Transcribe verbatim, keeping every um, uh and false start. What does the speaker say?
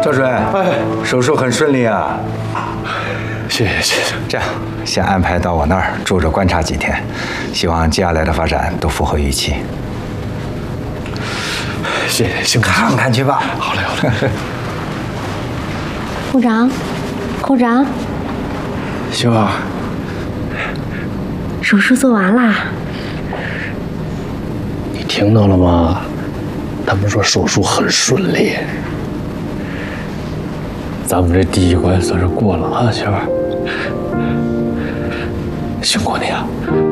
赵主任，哎，手术很顺利啊。 谢谢谢谢。 这样，先安排到我那儿住着观察几天，希望接下来的发展都符合预期。 谢谢，辛苦。 看看去吧。 好嘞好嘞。 科长，科长， 秀儿， 手术做完啦。 你听到了吗？他们说手术很顺利，咱们这第一关算是过了啊，秀儿。辛苦你啊！